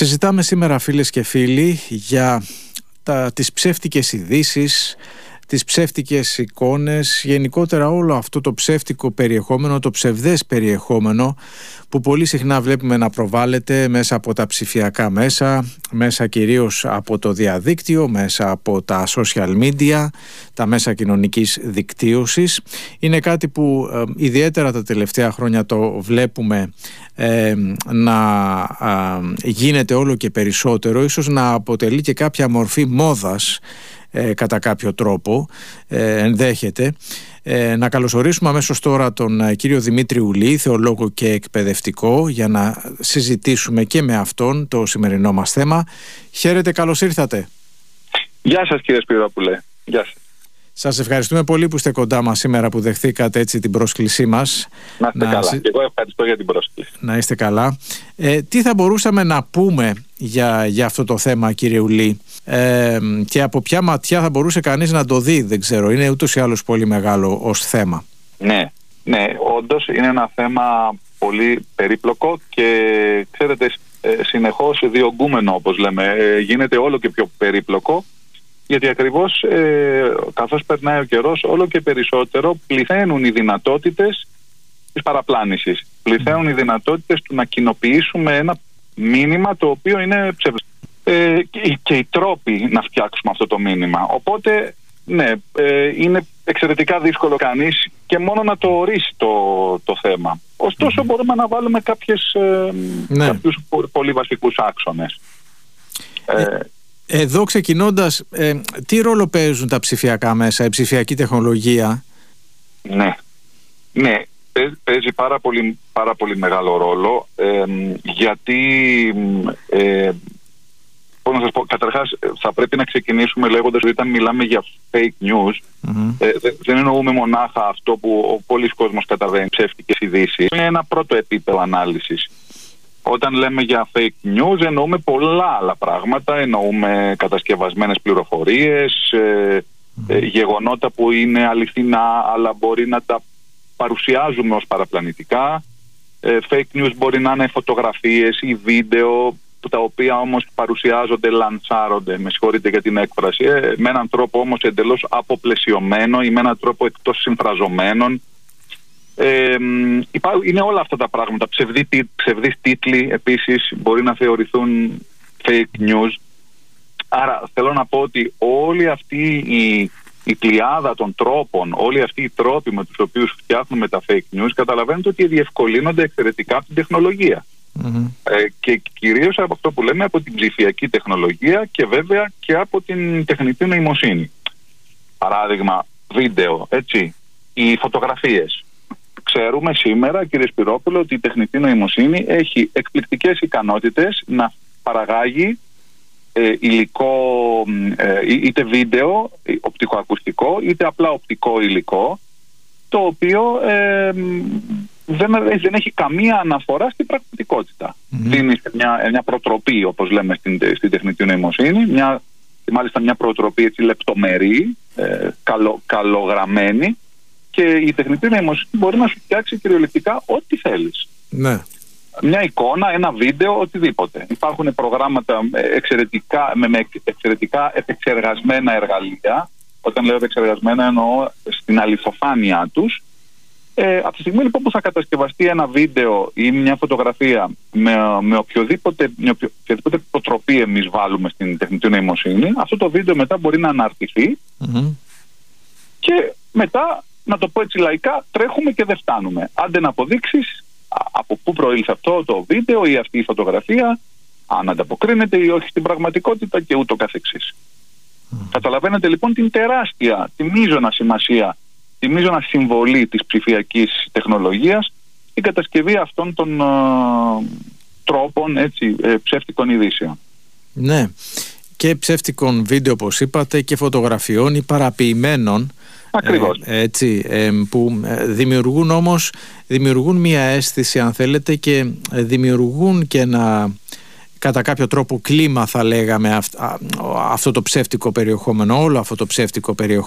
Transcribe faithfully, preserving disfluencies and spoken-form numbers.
Συζητάμε σήμερα, φίλες και φίλοι, για τα, τις ψεύτικες ειδήσεις, τις ψεύτικες εικόνες, γενικότερα όλο αυτό το ψεύτικο περιεχόμενο, το ψευδές περιεχόμενο που πολύ συχνά βλέπουμε να προβάλλεται μέσα από τα ψηφιακά μέσα, μέσα κυρίως από το διαδίκτυο, μέσα από τα social media, τα μέσα κοινωνικής δικτύωσης. Είναι κάτι που ε, ιδιαίτερα τα τελευταία χρόνια το βλέπουμε ε, να ε, γίνεται όλο και περισσότερο, ίσως να αποτελεί και κάποια μορφή μόδας Ε, κατά κάποιο τρόπο, ε, ενδέχεται. Ε, να καλωσορίσουμε αμέσως τώρα τον ε, κύριο Δημήτρη Ουλή, θεολόγο και εκπαιδευτικό, για να συζητήσουμε και με αυτόν το σημερινό μας θέμα. Χαίρετε, καλώς ήρθατε. Γεια σας, κύριε Σπυρόπουλε. Γεια σας. Σας ευχαριστούμε πολύ που είστε κοντά μας σήμερα, που δεχθήκατε έτσι την πρόσκλησή μας. Να είστε να... καλά. Και εγώ ευχαριστώ για την πρόσκληση. Να είστε καλά. Ε, τι θα μπορούσαμε να πούμε για, για αυτό το θέμα, κύριε Ουλή, ε, και από ποια ματιά θα μπορούσε κανείς να το δει? Δεν ξέρω, είναι ούτως ή άλλως πολύ μεγάλο ως θέμα. Ναι, ναι, όντως είναι ένα θέμα πολύ περίπλοκο και ξέρετε, συνεχώς διωγγούμενο, όπως λέμε. Γίνεται όλο και πιο περίπλοκο, γιατί ακριβώς ε, καθώς περνάει ο καιρός, όλο και περισσότερο πληθαίνουν οι δυνατότητες της παραπλάνησης. Πληθαίνουν οι δυνατότητες του να κοινοποιήσουμε ένα μήνυμα το οποίο είναι ψευδές. Ε, και, και οι τρόποι να φτιάξουμε αυτό το μήνυμα. Οπότε, ναι, ε, είναι εξαιρετικά δύσκολο κανείς και μόνο να το ορίσει το, το θέμα. Ωστόσο, μπορούμε να βάλουμε κάποιες, ε, ναι. κάποιους πολύ βασικούς άξονες. Ε, ε, Εδώ ξεκινώντας, ε, τι ρόλο παίζουν τα ψηφιακά μέσα, η ψηφιακή τεχνολογία? Ναι, ναι, παίζει πάρα πολύ, πάρα πολύ μεγάλο ρόλο, ε, γιατί ε, πώς να σας πω, καταρχάς θα πρέπει να ξεκινήσουμε λέγοντας ότι όταν μιλάμε για fake news, mm-hmm. ε, δεν εννοούμε μονάχα αυτό που ο πολλής κόσμος καταβαίνει, ψεύτικες ειδήσεις. Είναι ένα πρώτο επίπεδο ανάλυσης. Όταν λέμε για fake news εννοούμε πολλά άλλα πράγματα, εννοούμε κατασκευασμένες πληροφορίες, ε, ε, γεγονότα που είναι αληθινά αλλά μπορεί να τα παρουσιάζουμε ως παραπλανητικά. Ε, fake news μπορεί να είναι φωτογραφίες ή βίντεο, τα οποία όμως παρουσιάζονται, λανσάρονται, με συγχωρείτε για την έκφραση, ε, με έναν τρόπο όμως εντελώς αποπλαισιωμένο ή με έναν τρόπο εκτός συμφραζομένων. Ε, είναι όλα αυτά τα πράγματα. Ψευδή, ψευδείς τίτλοι επίσης μπορεί να θεωρηθούν fake news. Άρα θέλω να πω ότι όλη αυτή η, η πλειάδα των τρόπων, όλοι αυτοί οι τρόποι με τους οποίους φτιάχνουμε τα fake news, καταλαβαίνετε ότι διευκολύνονται εξαιρετικά από την τεχνολογία. Mm-hmm. ε, και κυρίως από αυτό που λέμε, από την ψηφιακή τεχνολογία και βέβαια και από την τεχνητή νοημοσύνη. Παράδειγμα, βίντεο, έτσι, οι φωτογραφίες. Ξέρουμε σήμερα, κύριε Σπυρόπουλο, ότι η τεχνητή νοημοσύνη έχει εκπληκτικές ικανότητες να παραγάγει ε, υλικό, ε, είτε βίντεο, οπτικοακουστικό, είτε απλά οπτικό υλικό, το οποίο ε, δεν, δεν έχει καμία αναφορά στην πραγματικότητα. Mm-hmm. Δίνει μια, μια προτροπή, όπως λέμε στην, στην τεχνητή νοημοσύνη, μια, μάλιστα μια προτροπή έτσι λεπτομερή, ε, καλο, καλογραμμένη, και η τεχνητή νοημοσύνη μπορεί να σου φτιάξει κυριολεκτικά ό,τι θέλεις. Ναι. Μια εικόνα, ένα βίντεο, οτιδήποτε. Υπάρχουν προγράμματα εξαιρετικά, με, με εξαιρετικά επεξεργασμένα εργαλεία. Όταν λέω επεξεργασμένα εννοώ στην αληθοφάνειά τους. Ε, από τη στιγμή λοιπόν που θα κατασκευαστεί ένα βίντεο ή μια φωτογραφία με, με οποιοδήποτε, με οποιοδήποτε προτροπή εμείς βάλουμε στην τεχνητή νοημοσύνη, αυτό το βίντεο μετά μπορεί να αναρτηθεί mm-hmm. και μετά, να το πω έτσι λαϊκά, τρέχουμε και δεν φτάνουμε. Άντε να αποδείξεις από πού προήλθε αυτό το βίντεο ή αυτή η φωτογραφία, αν ανταποκρίνεται ή όχι στην πραγματικότητα και ούτω καθεξής. Mm. Καταλαβαίνετε λοιπόν την τεράστια, τη μείζωνα σημασία, τη μείζωνα συμβολή της ψηφιακής τεχνολογίας στην κατασκευή αυτών των uh, τρόπων, έτσι, ε, ψεύτικων ειδήσεων. Ναι, και ψεύτικων βίντεο, όπως είπατε, και φωτογραφιών ή παραποιημένων. Ακριβώς. Ε, έτσι, ε, που δημιουργούν όμως δημιουργούν μια αίσθηση, αν θέλετε, και δημιουργούν και ένα, κατά κάποιο τρόπο, κλίμα, θα λέγαμε, αυ, α, αυτό το ψεύτικο περιεχόμενο, όλο αυτό το ψεύτικο περιεχόμενο